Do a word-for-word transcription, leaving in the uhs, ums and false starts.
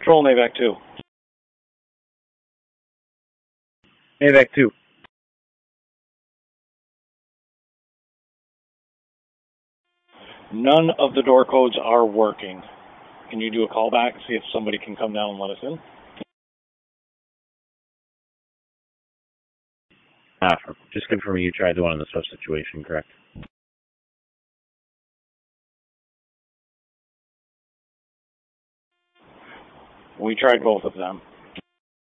Control, NAVAC two. NAVAC two. None of the door codes are working. Can you do a callback, see if somebody can come down and let us in? Ah, just confirming you tried the one in the sub situation, correct? We tried both of them.